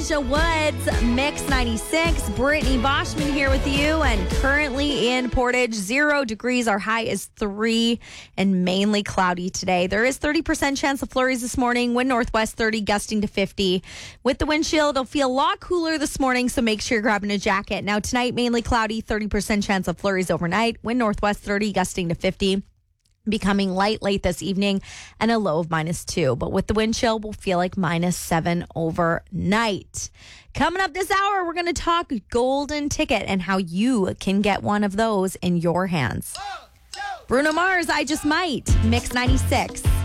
Elijah Woods, Mix 96. Brittany Boschman here with you, and currently in Portage, 0 degrees. Our high is 3 and mainly cloudy today. There is 30% chance of flurries this morning. Wind northwest 30, gusting to 50. With the wind chill, it'll feel a lot cooler this morning, so make sure you're grabbing a jacket. Now tonight, mainly cloudy, 30% chance of flurries overnight. Wind northwest 30, gusting to 50. Becoming light late this evening and a low of -2. But with the wind chill, we'll feel like -7 overnight. Coming up this hour, we're going to talk golden ticket and how you can get one of those in your hands. Bruno Mars, I Just Might, Mix 96.